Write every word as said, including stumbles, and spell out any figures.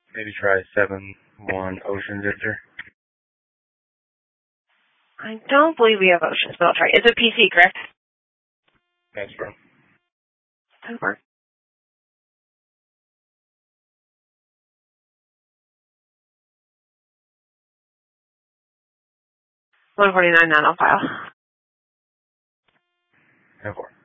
Maybe try seven one Ocean Victor. I don't believe we have Oceans, but I'll try. It's a P C, correct? That's right. Over. one forty-nine, not on file. ten four.